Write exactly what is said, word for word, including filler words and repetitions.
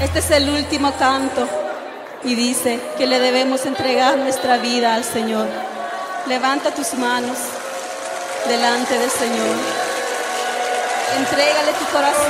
Este es el último canto y dice que le debemos entregar nuestra vida al Señor. Levanta tus manos delante del Señor. Entrégale tu corazón.